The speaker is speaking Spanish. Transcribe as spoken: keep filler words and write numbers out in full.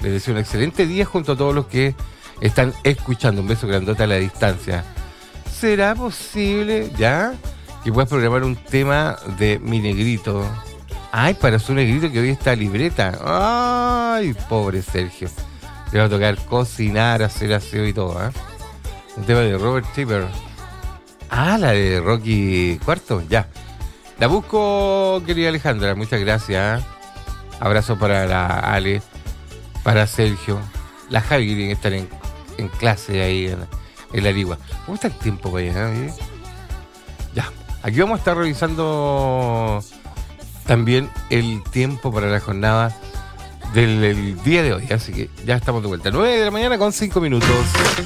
Les deseo un excelente día junto a todos los que están escuchando. Un beso grandote a la distancia. ¿Será posible, ya, que puedas programar un tema de mi negrito? Ay, para su negrito que hoy está libreta. Ay, pobre Sergio. Le va a tocar cocinar, hacer aseo y todo, ¿eh? Un tema de Robert Tripper. Ah, la de Rocky Cuarto, ya. La busco, querida Alejandra. Muchas gracias. ¿eh? Abrazo para la Ale, para Sergio. La Javi que tiene que estar en, en clase ahí en, en la Arigua. ¿Cómo está el tiempo para allá? ¿eh? Ya. Aquí vamos a estar revisando también el tiempo para la jornada del el día de hoy. Así que ya estamos de vuelta. nueve de la mañana con cinco minutos.